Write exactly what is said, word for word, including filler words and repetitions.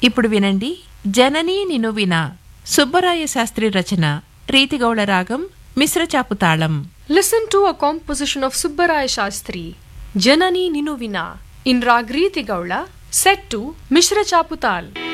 ఇప్పుడు వినండి జననీ నిను వినా సుబ్బరాయ శాస్త్రి రచన రీతిగౌళ రాగం మిశ్రచాపు తాళం. Listen to a composition of Subbaraya Shastri, Janani Ninu Vina, in Rag Riti Gaula, set to Mishra Chaputal.